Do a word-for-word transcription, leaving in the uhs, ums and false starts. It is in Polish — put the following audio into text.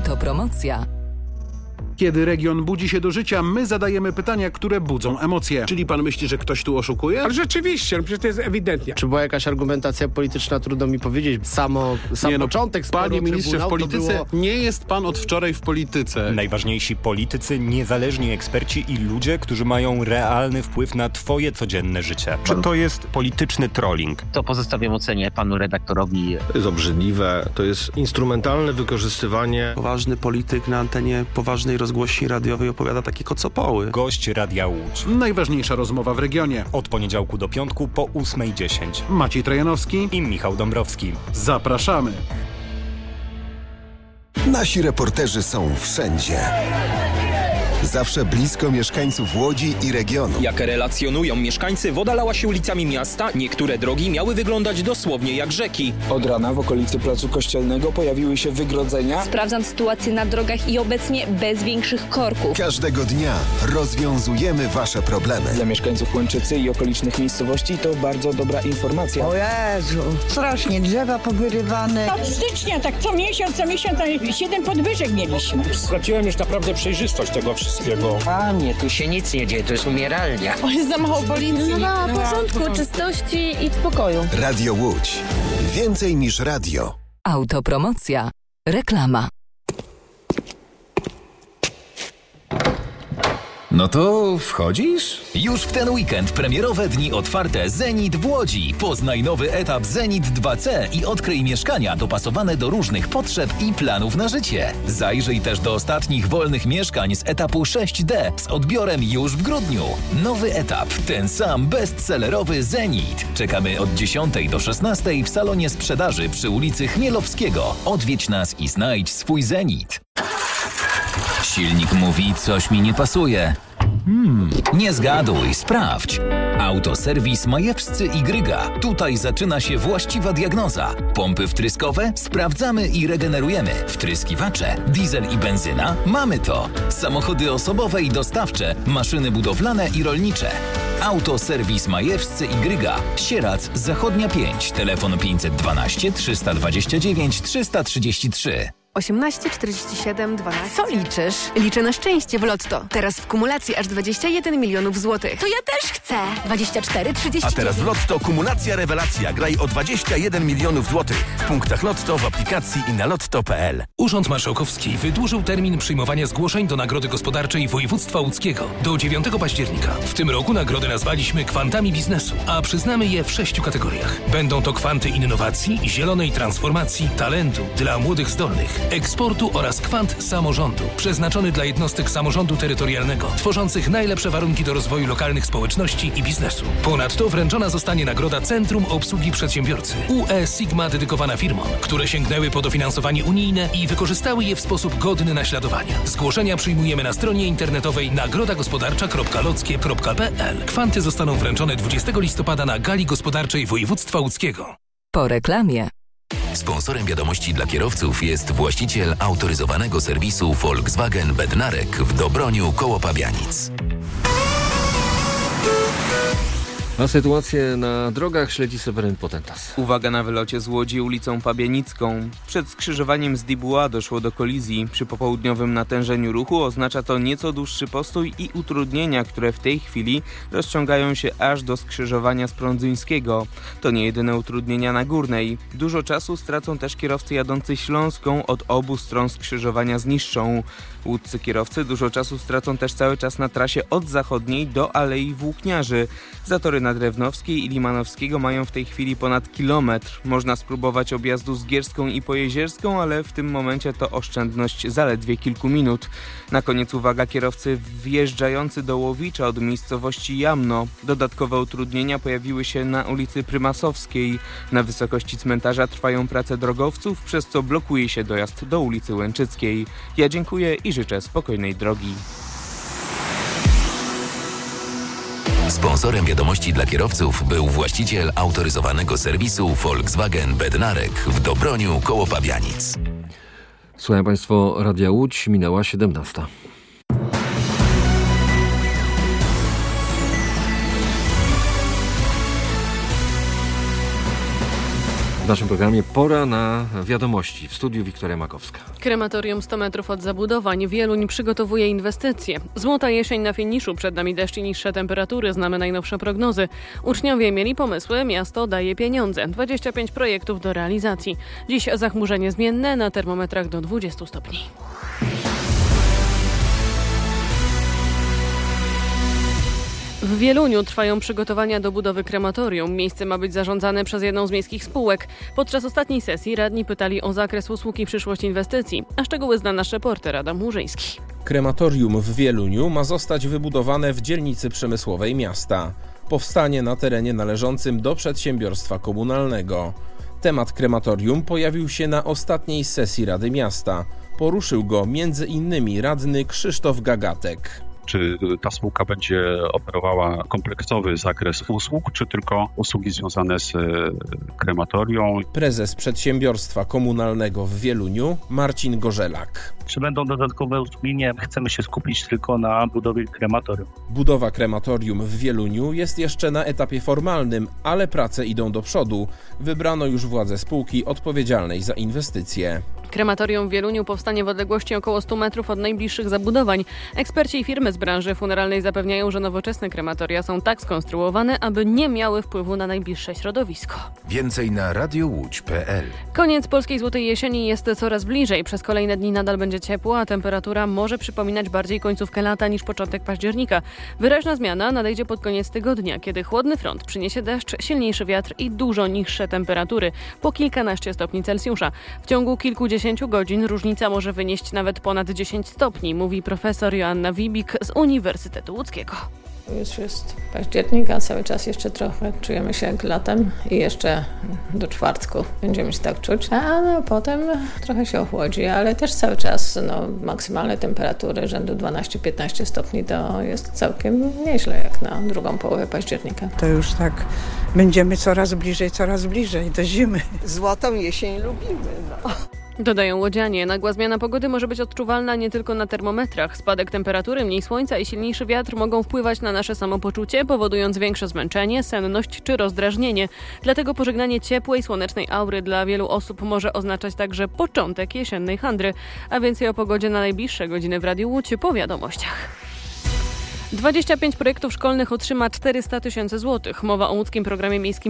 Autopromocja. Kiedy region budzi się do życia, my zadajemy pytania, które budzą emocje. Czyli pan myśli, że ktoś tu oszukuje? Ale rzeczywiście, no przecież to jest ewidentnie. Czy była jakaś argumentacja polityczna, trudno mi powiedzieć. Samo, sam nie, no, początek sporu Panie ministrze, w polityce było... nie jest pan od wczoraj w polityce. Najważniejsi politycy, niezależni eksperci i ludzie, którzy mają realny wpływ na twoje codzienne życie. Czy to jest polityczny trolling? To pozostawiam ocenie panu redaktorowi. To jest obrzydliwe, to jest instrumentalne wykorzystywanie. Poważny polityk na antenie poważnej rozgłośni radiowej opowiada takie kocopoły. Gość Radia Łódź. Najważniejsza rozmowa w regionie. Od poniedziałku do piątku po ósmej dziesięć. Maciej Trajanowski i Michał Dąbrowski. Zapraszamy. Nasi reporterzy są wszędzie. Zawsze blisko mieszkańców Łodzi i regionu. Jak relacjonują mieszkańcy, woda lała się ulicami miasta. Niektóre drogi miały wyglądać dosłownie jak rzeki. Od rana w okolicy Placu Kościelnego pojawiły się wygrodzenia. Sprawdzam sytuację na drogach i obecnie bez większych korków. Każdego dnia rozwiązujemy wasze problemy. Dla mieszkańców Łęczycy i okolicznych miejscowości to bardzo dobra informacja. O Jezu, strasznie drzewa powyrywane. Od stycznia tak co miesiąc, co miesiąc siedem podwyżek mieliśmy. Straciłem już naprawdę przejrzystość tego wszystkiego. Panie, tu się nic nie dzieje, to jest umieralnia. O, jest za mało policji. No, no, porządku, czystości i spokoju. Radio Łódź. Więcej niż radio. Autopromocja. Reklama. No to wchodzisz? Już w ten weekend premierowe dni otwarte Zenit w Łodzi. Poznaj nowy etap Zenit dwa C i odkryj mieszkania dopasowane do różnych potrzeb i planów na życie. Zajrzyj też do ostatnich wolnych mieszkań z etapu sześć D z odbiorem już w grudniu. Nowy etap, ten sam bestsellerowy Zenit. Czekamy od dziesiątej do szesnastej w salonie sprzedaży przy ulicy Chmielowskiego. Odwiedź nas i znajdź swój Zenit. Silnik mówi, coś mi nie pasuje. Hmm, nie zgaduj, sprawdź. Autoserwis Majewscy i Gryga. Tutaj zaczyna się właściwa diagnoza. Pompy wtryskowe? Sprawdzamy i regenerujemy. Wtryskiwacze? Diesel i benzyna? Mamy to. Samochody osobowe i dostawcze, maszyny budowlane i rolnicze. Autoserwis Majewscy i Gryga. Sierac, Zachodnia pięć. Telefon pięćset dwanaście trzysta dwadzieścia dziewięć trzysta trzydzieści trzy. osiemnaście czterdzieści siedem dwanaście. Co liczysz? Liczę na szczęście w Lotto. Teraz w kumulacji aż dwadzieścia jeden milionów złotych. To ja też chcę. dwadzieścia cztery trzydzieści dziewięć. A teraz w Lotto kumulacja rewelacja. Graj o dwadzieścia jeden milionów złotych. W punktach Lotto, w aplikacji i na lotto kropka p l. Urząd Marszałkowski wydłużył termin przyjmowania zgłoszeń do Nagrody Gospodarczej Województwa Łódzkiego do dziewiątego października. W tym roku nagrody nazwaliśmy kwantami biznesu, a przyznamy je w sześciu kategoriach. Będą to kwanty innowacji, zielonej transformacji, talentu dla młodych zdolnych, eksportu oraz kwant samorządu, przeznaczony dla jednostek samorządu terytorialnego, tworzących najlepsze warunki do rozwoju lokalnych społeczności i biznesu. Ponadto wręczona zostanie nagroda Centrum Obsługi Przedsiębiorcy U E Sigma dedykowana firmom, które sięgnęły po dofinansowanie unijne i wykorzystały je w sposób godny naśladowania. Zgłoszenia przyjmujemy na stronie internetowej nagroda gospodarcza kropka lockie kropka p l. Kwanty zostaną wręczone dwudziestego listopada na Gali Gospodarczej Województwa Łódzkiego. Po reklamie. Sponsorem wiadomości dla kierowców jest właściciel autoryzowanego serwisu Volkswagen Bednarek w Dobroniu koło Pabianic. A sytuację na drogach śledzi Seweryn Potentas. Uwaga na wylocie z Łodzi ulicą Pabianicką. Przed skrzyżowaniem z Dibuła doszło do kolizji. Przy popołudniowym natężeniu ruchu oznacza to nieco dłuższy postój i utrudnienia, które w tej chwili rozciągają się aż do skrzyżowania z Prądzyńskiego. To nie jedyne utrudnienia na Górnej. Dużo czasu stracą też kierowcy jadący Śląską od obu stron skrzyżowania z Niższą. Łódzcy kierowcy dużo czasu stracą też cały czas na trasie od Zachodniej do Alei Włókniarzy. Zatory na Drewnowskiej i Limanowskiego mają w tej chwili ponad kilometr. Można spróbować objazdu z Gierską i Pojezierską, ale w tym momencie to oszczędność zaledwie kilku minut. Na koniec uwaga kierowcy wjeżdżający do Łowicza od miejscowości Jamno. Dodatkowe utrudnienia pojawiły się na ulicy Prymasowskiej. Na wysokości cmentarza trwają prace drogowców, przez co blokuje się dojazd do ulicy Łęczyckiej. Ja dziękuję i życzę spokojnej drogi. Sponsorem wiadomości dla kierowców był właściciel autoryzowanego serwisu Volkswagen Bednarek w Dobroniu koło Pabianic. Słuchają Państwo Radia Łódź, minęła siedemnasta. W naszym programie pora na wiadomości. W studiu Wiktoria Makowska. Krematorium sto metrów od zabudowań. Wieluń przygotowuje inwestycje. Złota jesień na finiszu. Przed nami deszcz i niższe temperatury. Znamy najnowsze prognozy. Uczniowie mieli pomysły. Miasto daje pieniądze. dwadzieścia pięć projektów do realizacji. Dziś zachmurzenie zmienne na termometrach do dwudziestu stopni. W Wieluniu trwają przygotowania do budowy krematorium. Miejsce ma być zarządzane przez jedną z miejskich spółek. Podczas ostatniej sesji radni pytali o zakres usług i przyszłość inwestycji, a szczegóły zna nasz reporter Adam Murzyński. Krematorium w Wieluniu ma zostać wybudowane w dzielnicy przemysłowej miasta. Powstanie na terenie należącym do przedsiębiorstwa komunalnego. Temat krematorium pojawił się na ostatniej sesji Rady Miasta. Poruszył go między innymi radny Krzysztof Gagatek. Czy ta spółka będzie oferowała kompleksowy zakres usług, czy tylko usługi związane z krematorią? Prezes przedsiębiorstwa komunalnego w Wieluniu Marcin Gorzelak. Czy będą dodatkowe usługi? Nie, chcemy się skupić tylko na budowie krematorium. Budowa krematorium w Wieluniu jest jeszcze na etapie formalnym, ale prace idą do przodu. Wybrano już władze spółki odpowiedzialnej za inwestycje. Krematorium w Wieluniu powstanie w odległości około stu metrów od najbliższych zabudowań. Eksperci i firmy z branży funeralnej zapewniają, że nowoczesne krematoria są tak skonstruowane, aby nie miały wpływu na najbliższe środowisko. Więcej na radiołódź kropka pe el. Koniec polskiej złotej jesieni jest coraz bliżej. Przez kolejne dni nadal będzie ciepło, a temperatura może przypominać bardziej końcówkę lata niż początek października. Wyraźna zmiana nadejdzie pod koniec tygodnia, kiedy chłodny front przyniesie deszcz, silniejszy wiatr i dużo niższe temperatury, po kilkanaście stopni Celsjusza. W ciągu kilkudziesięciu godzin różnica może wynieść nawet ponad dziesięć stopni, mówi profesor Joanna Wibik z Uniwersytetu Łódzkiego. Już jest październik, a cały czas jeszcze trochę czujemy się jak latem i jeszcze do czwartku będziemy się tak czuć, a no, potem trochę się ochłodzi, ale też cały czas no, maksymalne temperatury rzędu dwanaście piętnaście stopni to jest całkiem nieźle jak na drugą połowę października. To już tak będziemy coraz bliżej, coraz bliżej do zimy. Złotą jesień lubimy, no. Dodają łodzianie. Nagła zmiana pogody może być odczuwalna nie tylko na termometrach. Spadek temperatury, mniej słońca i silniejszy wiatr mogą wpływać na nasze samopoczucie, powodując większe zmęczenie, senność czy rozdrażnienie. Dlatego pożegnanie ciepłej, słonecznej aury dla wielu osób może oznaczać także początek jesiennej handry. A więcej o pogodzie na najbliższe godziny w Radiu Łódź po wiadomościach. dwadzieścia pięć projektów szkolnych otrzyma czterysta tysięcy złotych. Mowa o łódzkim programie miejskim